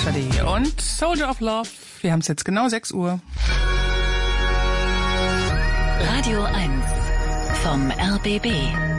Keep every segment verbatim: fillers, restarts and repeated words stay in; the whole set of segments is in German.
Actually und Soldier of Love. Wir haben es jetzt genau sechs Uhr. Radio eins vom R B B.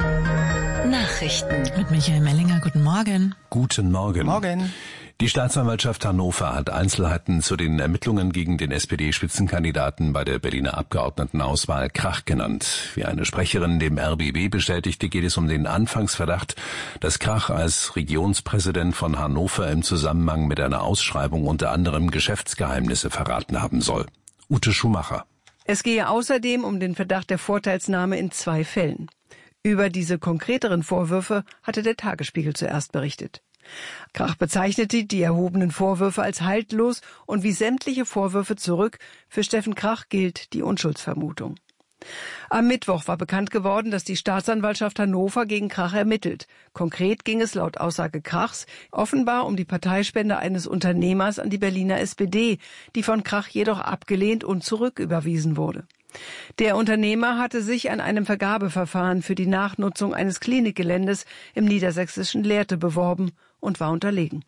Nachrichten. Mit Michael Mellinger, guten Morgen. Guten Morgen. Morgen. Die Staatsanwaltschaft Hannover hat Einzelheiten zu den Ermittlungen gegen den S P D-Spitzenkandidaten bei der Berliner Abgeordnetenauswahl Krach genannt. Wie eine Sprecherin dem R B B bestätigte, geht es um den Anfangsverdacht, dass Krach als Regionspräsident von Hannover im Zusammenhang mit einer Ausschreibung unter anderem Geschäftsgeheimnisse verraten haben soll. Ute Schumacher. Es gehe außerdem um den Verdacht der Vorteilsnahme in zwei Fällen. Über diese konkreteren Vorwürfe hatte der Tagesspiegel zuerst berichtet. Krach bezeichnete die erhobenen Vorwürfe als haltlos und wies sämtliche Vorwürfe zurück. Für Steffen Krach gilt die Unschuldsvermutung. Am Mittwoch war bekannt geworden, dass die Staatsanwaltschaft Hannover gegen Krach ermittelt. Konkret ging es laut Aussage Krachs offenbar um die Parteispende eines Unternehmers an die Berliner S P D, die von Krach jedoch abgelehnt und zurücküberwiesen wurde. Der Unternehmer hatte sich an einem Vergabeverfahren für die Nachnutzung eines Klinikgeländes im niedersächsischen Lehrte beworben und war unterlegen.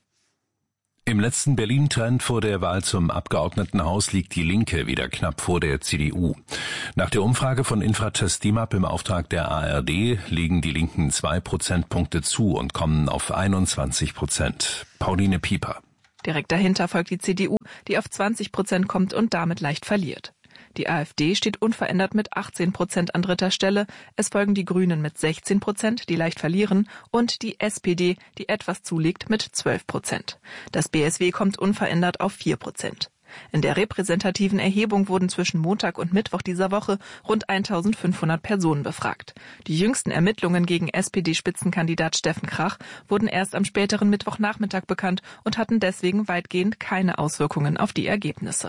Im letzten Berlin-Trend vor der Wahl zum Abgeordnetenhaus liegt die Linke wieder knapp vor der C D U. Nach der Umfrage von Infratest DIMAP im Auftrag der A R D liegen die Linken zwei Prozentpunkte zu und kommen auf einundzwanzig Prozent. Pauline Pieper. Direkt dahinter folgt die C D U, die auf zwanzig Prozent kommt und damit leicht verliert. Die AfD steht unverändert mit achtzehn Prozent an dritter Stelle. Es folgen die Grünen mit sechzehn Prozent, die leicht verlieren, und die S P D, die etwas zulegt, mit zwölf Prozent. Das B S W kommt unverändert auf vier Prozent. In der repräsentativen Erhebung wurden zwischen Montag und Mittwoch dieser Woche rund eintausendfünfhundert Personen befragt. Die jüngsten Ermittlungen gegen S P D-Spitzenkandidat Steffen Krach wurden erst am späteren Mittwochnachmittag bekannt und hatten deswegen weitgehend keine Auswirkungen auf die Ergebnisse.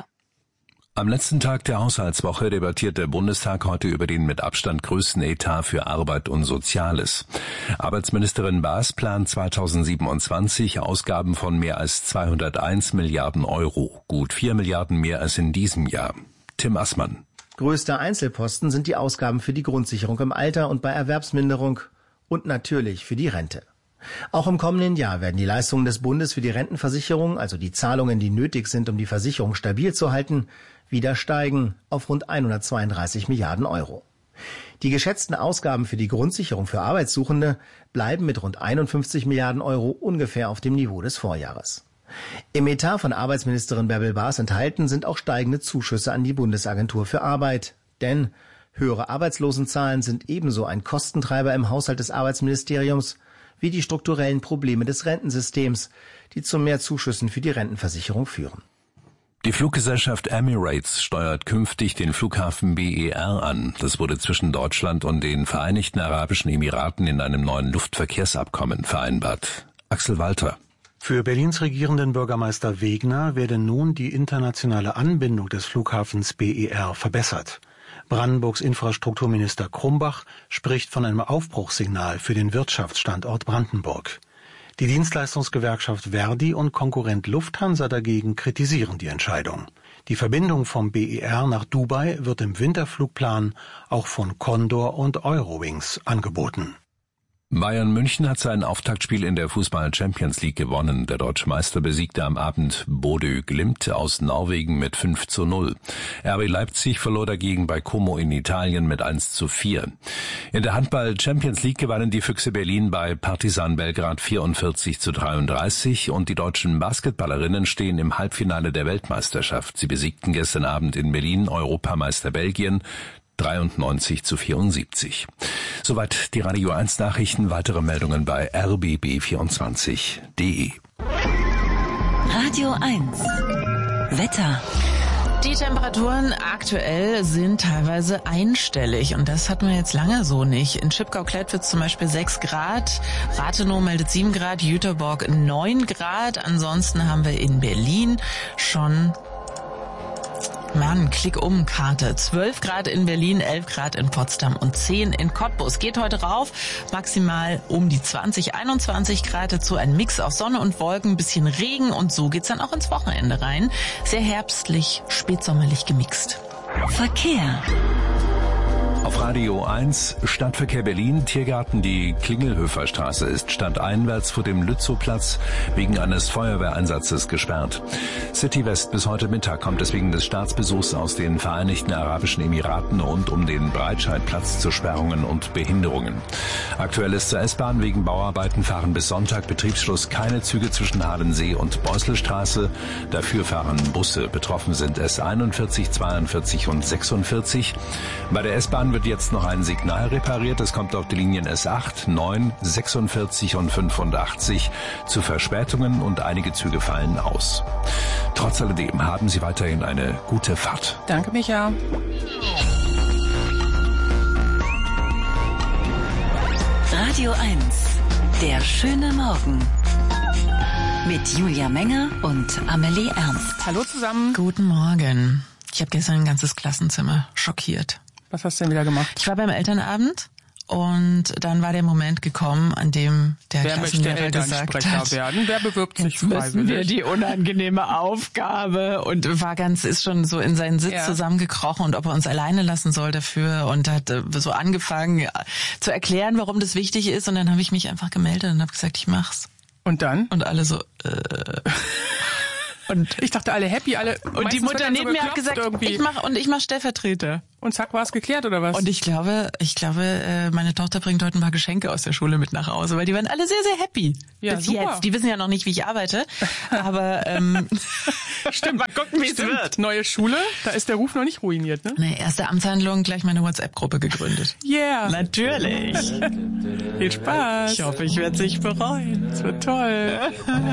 Am letzten Tag der Haushaltswoche debattiert der Bundestag heute über den mit Abstand größten Etat für Arbeit und Soziales. Arbeitsministerin Baas plant zweitausendsiebenundzwanzig Ausgaben von mehr als zweihunderteins Milliarden Euro, gut vier Milliarden mehr als in diesem Jahr. Tim Assmann. Größter Einzelposten sind die Ausgaben für die Grundsicherung im Alter und bei Erwerbsminderung und natürlich für die Rente. Auch im kommenden Jahr werden die Leistungen des Bundes für die Rentenversicherung, also die Zahlungen, die nötig sind, um die Versicherung stabil zu halten, wieder steigen auf rund hundertzweiunddreißig Milliarden Euro. Die geschätzten Ausgaben für die Grundsicherung für Arbeitssuchende bleiben mit rund einundfünfzig Milliarden Euro ungefähr auf dem Niveau des Vorjahres. Im Etat von Arbeitsministerin Bärbel Baas enthalten sind auch steigende Zuschüsse an die Bundesagentur für Arbeit. Denn höhere Arbeitslosenzahlen sind ebenso ein Kostentreiber im Haushalt des Arbeitsministeriums wie die strukturellen Probleme des Rentensystems, die zu mehr Zuschüssen für die Rentenversicherung führen. Die Fluggesellschaft Emirates steuert künftig den Flughafen B E R an. Das wurde zwischen Deutschland und den Vereinigten Arabischen Emiraten in einem neuen Luftverkehrsabkommen vereinbart. Axel Walter. Für Berlins regierenden Bürgermeister Wegner werde nun die internationale Anbindung des Flughafens B E R verbessert. Brandenburgs Infrastrukturminister Krumbach spricht von einem Aufbruchssignal für den Wirtschaftsstandort Brandenburg. Die Dienstleistungsgewerkschaft Verdi und Konkurrent Lufthansa dagegen kritisieren die Entscheidung. Die Verbindung vom B E R nach Dubai wird im Winterflugplan auch von Condor und Eurowings angeboten. Bayern München hat sein Auftaktspiel in der Fußball-Champions League gewonnen. Der deutsche Meister besiegte am Abend Bodø Glimt aus Norwegen mit fünf zu null. R B Leipzig verlor dagegen bei Como in Italien mit eins zu vier. In der Handball-Champions League gewannen die Füchse Berlin bei Partizan Belgrad vierundvierzig zu dreiunddreißig und die deutschen Basketballerinnen stehen im Halbfinale der Weltmeisterschaft. Sie besiegten gestern Abend in Berlin Europameister Belgien dreiundneunzig zu vierundsiebzig. Soweit die Radio eins Nachrichten. Weitere Meldungen bei r b b vierundzwanzig punkt d e. Radio eins Wetter. Die Temperaturen aktuell sind teilweise einstellig und das hatten wir jetzt lange so nicht. In Schipkau-Klettwitz zum Beispiel sechs Grad, Rathenow meldet sieben Grad, Jüterborg neun Grad. Ansonsten haben wir in Berlin schon Mann, klick um Karte. zwölf Grad in Berlin, elf Grad in Potsdam und zehn in Cottbus. Geht heute rauf, maximal um die zwanzig, einundzwanzig Grad. Dazu ein Mix aus Sonne und Wolken, ein bisschen Regen und so geht's dann auch ins Wochenende rein. Sehr herbstlich, spätsommerlich gemixt. Verkehr. Auf Radio eins, Stadtverkehr Berlin, Tiergarten, die Klingelhöfer-Straße ist stadteinwärts vor dem Lützowplatz wegen eines Feuerwehreinsatzes gesperrt. City West bis heute Mittag kommt es wegen des Staatsbesuchs aus den Vereinigten Arabischen Emiraten rund um den Breitscheidplatz zu Sperrungen und Behinderungen. Aktuell ist zur S-Bahn wegen Bauarbeiten fahren bis Sonntag Betriebsschluss keine Züge zwischen Halensee und Beuselstraße. Dafür fahren Busse. Betroffen sind S einundvierzig, zweiundvierzig und sechsundvierzig. Bei der S-Bahn wird jetzt noch ein Signal repariert. Es kommt auf die Linien S acht, neun, sechsundvierzig und fünfundachtzig zu Verspätungen und einige Züge fallen aus. Trotz alledem haben Sie weiterhin eine gute Fahrt. Danke, Micha. Radio eins, der schöne Morgen. Mit Julia Menger und Amelie Ernst. Hallo zusammen. Guten Morgen. Ich habe gestern ein ganzes Klassenzimmer schockiert. Was hast du denn wieder gemacht? Ich war beim Elternabend und dann war der Moment gekommen, an dem der Wer möchte Klassenlehrer gesagt Elternsprecher hat, werden? Wer bewirbt sich jetzt müssen freiwillig? wir die unangenehme Aufgabe, und war ganz, ist schon so in seinen Sitz Ja. zusammengekrochen und ob er uns alleine lassen soll dafür, und hat äh, so angefangen zu erklären, warum das wichtig ist, und dann habe ich mich einfach gemeldet und habe gesagt, ich mach's. Und dann? Und alle so, äh... Und ich dachte, alle happy, alle. Und die Mutter neben mir hat gesagt, irgendwie. ich mach und ich mach Stellvertreter. Und zack, war es geklärt, oder was? Und ich glaube, ich glaube, äh, meine Tochter bringt heute ein paar Geschenke aus der Schule mit nach Hause, weil die waren alle sehr, sehr happy. Ja, Bis super. jetzt. Die wissen ja noch nicht, wie ich arbeite, aber ähm, Stimmt. mal gucken, wie es Stimmt. wird. Neue Schule, da ist der Ruf noch nicht ruiniert, ne? Eine erste Amtshandlung, gleich meine WhatsApp-Gruppe gegründet. Yeah. Natürlich. Viel Spaß. Ich hoffe, ich werde sich bereuen. Das wird toll.